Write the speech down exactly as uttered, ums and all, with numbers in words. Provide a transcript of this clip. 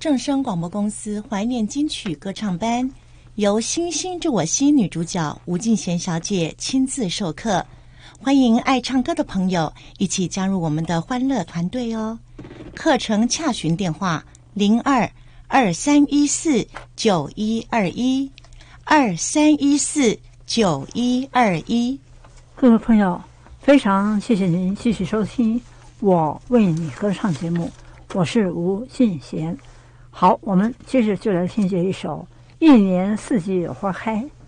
正声广播公司怀念金曲歌唱班，由星星知我心女主角吴静贤小姐亲自授课，欢迎爱唱歌的朋友一起加入我们的欢乐团队哦。课程洽询电话零二二三一四九一二一二三一四九一二一。 各位朋友，非常谢谢您继续收听我为你歌唱节目，我是吴静贤。好，我们接着就来听这一首《一年四季有花开》。